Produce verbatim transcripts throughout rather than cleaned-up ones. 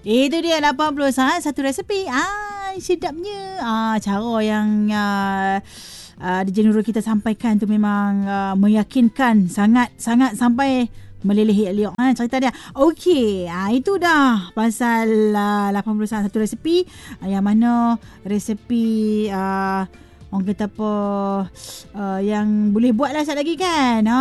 Itu dia lapan puluh saat satu resepi. Ah, sedapnya. Ah, cara yang uh, uh, Dija Nurul kita sampaikan tu memang uh, meyakinkan sangat sangat sampai meleleh liok ha, cerita dia. Okey, ha, itu dah pasal uh, lapan puluh saat satu resepi uh, yang mana resepi uh, orang kata apa uh, yang boleh buat lah sekali lagi kan. Ha,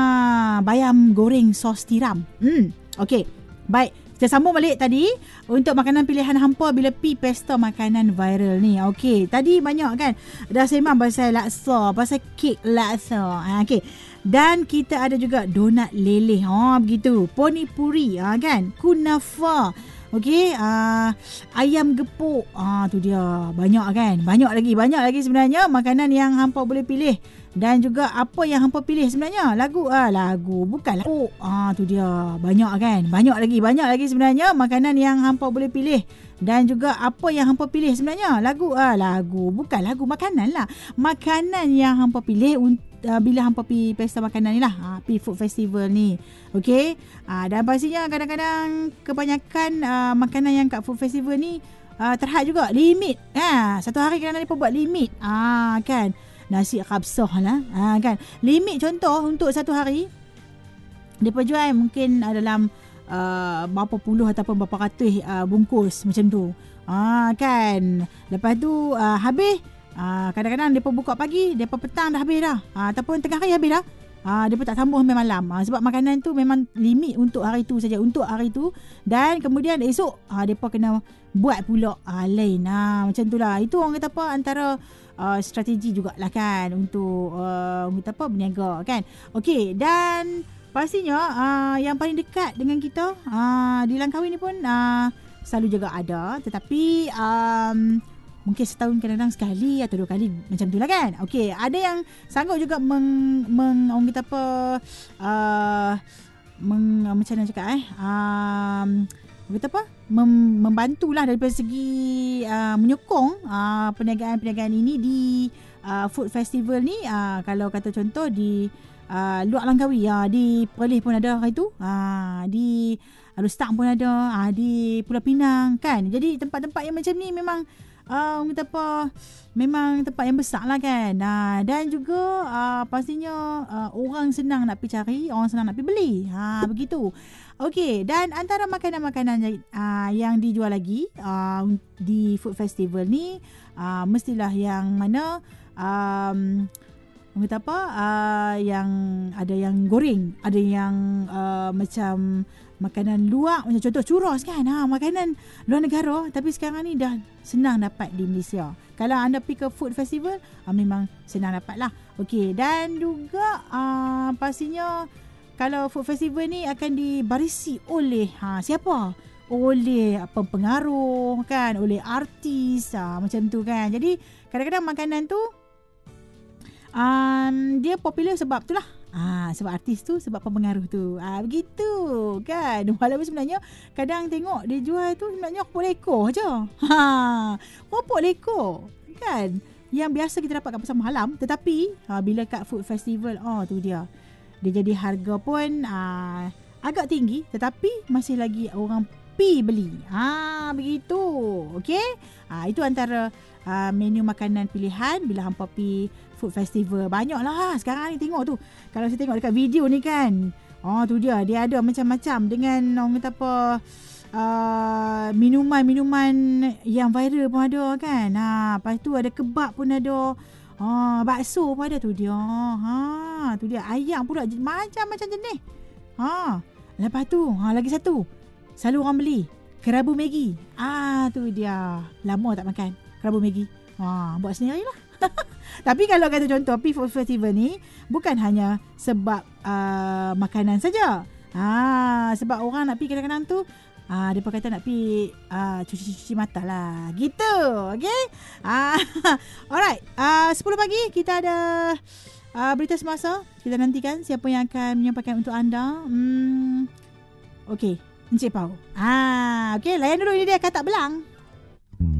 bayam goreng sos tiram. Hmm, okey. Baik. Kita sambung balik tadi untuk makanan pilihan hampa bila pi pesta makanan viral ni. Okey, tadi banyak kan dah sembang pasal laksa, pasal kek laksa. Ha, okey. Dan kita ada juga donat leleh. Ha, begitu. Poni puri, ha, kan? Kunafa. Okey, uh, ayam gepuk. Ah, tu dia. Banyak kan? Banyak lagi, banyak lagi sebenarnya makanan yang hampa boleh pilih. Dan juga apa yang hampa pilih sebenarnya? Lagu ah lagu bukan lagu. Ah, tu dia. Banyak kan? Banyak lagi, banyak lagi sebenarnya makanan yang hampa boleh pilih. Dan juga apa yang hampa pilih sebenarnya? Lagu ah lagu bukan lagu, makanan lah. Makanan yang hampa pilih untuk Uh, bila hampa pergi pesta makanan ni lah, uh, pergi food festival ni. Okey, uh, dan pastinya kadang-kadang kebanyakan uh, makanan yang kat food festival ni uh, terhad juga limit. Ha, satu hari kadang-kadang mereka buat limit. Ah, kan, nasi kabsah lah. Ah, kan, limit contoh untuk satu hari mereka jual mungkin uh, dalam uh, berapa puluh ataupun berapa ratus uh, bungkus macam tu. Ah, kan, lepas tu uh, habis. Ah, kadang-kadang mereka buka pagi, mereka petang dah habis dah. Ah, ataupun tengah hari habis dah. Ah, mereka tak sambung sampai malam. Ah, sebab makanan tu memang limit untuk hari tu saja, untuk hari tu. Dan kemudian esok ah, mereka kena buat pula ah, lain. Ah, macam tu lah. Itu orang kata apa, antara uh, strategi jugalah kan untuk uh, orang kata apa, berniaga kan. Okey, dan pastinya uh, yang paling dekat dengan kita uh, di Langkawi ni pun uh, selalu juga ada. Tetapi um, mungkin setahun kadang-kadang sekali atau dua kali macam tu lah kan. Okey, ada yang sanggup juga meng, meng orang kata apa uh, meng, macam mana cakap eh um, kata apa Mem, membantulah daripada segi uh, menyokong uh, perniagaan-perniagaan ini di uh, food festival ni. Uh, kalau kata contoh di uh, luar Langkawi, uh, di Perlis pun ada hari tu, uh, di Alustang pun ada, uh, di Pulau Pinang kan. Jadi tempat-tempat yang macam ni memang Uh, orang kata apa, memang tempat yang besar lah kan. uh, Dan juga uh, pastinya uh, orang senang nak pergi cari, orang senang nak pergi beli. ha, Begitu. Okey, dan antara makanan-makanan uh, yang dijual lagi uh, di food festival ni uh, mestilah yang mana um, orang kata apa uh, yang ada yang goreng, ada yang uh, macam makanan luar, macam contoh churros kan. Ha, makanan luar negara tapi sekarang ni dah senang dapat di Malaysia. Kalau anda pergi ke food festival, ha, memang senang dapat lah. Okey, dan juga uh, pastinya kalau food festival ni akan dibarisi oleh ha, siapa? Oleh pengaruh kan, oleh artis, ha, macam tu kan. Jadi kadang-kadang makanan tu um, dia popular sebab tu lah. Ah, sebab artis tu, sebab pengaruh tu. Ah, begitu kan. Walaupun sebenarnya kadang tengok dia jual tu sebenarnya kopok lekor je. Ha, kopok lekor kan. Yang biasa kita dapat kat pasar malam, tetapi ha, bila kat food festival, oh tu dia. Dia jadi harga pun ah, agak tinggi, tetapi masih lagi orang pi beli. Ha, begitu. Okey. Ah, itu antara uh, menu makanan pilihan bila hampa pi food festival. Banyak lah sekarang ni tengok tu. Kalau saya tengok dekat video ni kan, oh tu dia, dia ada macam-macam dengan orang kata apa uh, minuman-minuman yang viral pun ada kan. Ha, lepas tu ada kebab pun ada, oh, bakso pun ada tu dia. Ha, tu dia, ayam pula macam-macam jenis. Ha, lepas tu ha, lagi satu selalu orang beli kerabu Maggi. Ah, tu dia, lama tak makan kerabu Maggi. Ha, buat sendiri lah. Tapi kalau kata contoh pergi food festival ni bukan hanya sebab uh, makanan saja. Ha, sebab orang nak pergi kadang-kadang tu ah, dia kata nak pergi uh, cuci-cuci mata lah. Gitu. Okay. Ah, alright. Uh, sepuluh pagi kita ada uh, berita semasa. Kita nantikan siapa yang akan menyampaikan untuk anda. Hmm, okay. Encik Pau. Ah, okay. Layan dulu, ini dia Katak Belang.